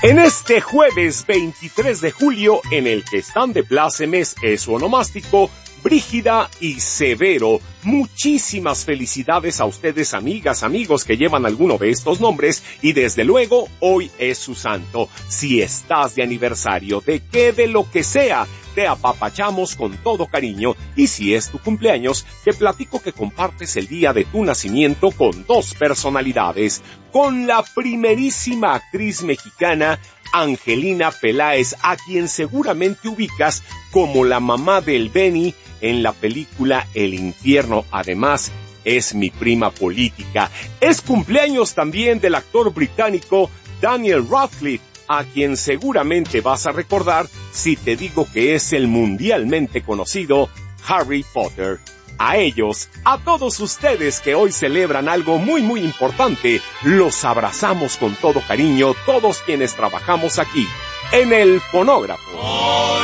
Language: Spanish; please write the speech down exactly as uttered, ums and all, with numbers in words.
En este jueves veintitrés de julio, en el que están de plácemes es su onomástico, Brígida y Severo. Muchísimas felicidades a ustedes, amigas, amigos que llevan alguno de estos nombres, y desde luego, hoy es su santo. Si estás de aniversario, de qué, de lo que sea, te apapachamos con todo cariño, y si es tu cumpleaños, te platico que compartes el día de tu nacimiento con dos personalidades, con la primerísima actriz mexicana, Angelina Peláez, a quien seguramente ubicas como la mamá del Benny en la película El Infierno. Además, es mi prima política. Es cumpleaños también del actor británico Daniel Radcliffe, a quien seguramente vas a recordar si te digo que es el mundialmente conocido Harry Potter. A ellos, a todos ustedes que hoy celebran algo muy muy importante, los abrazamos con todo cariño, todos quienes trabajamos aquí, en el fonógrafo.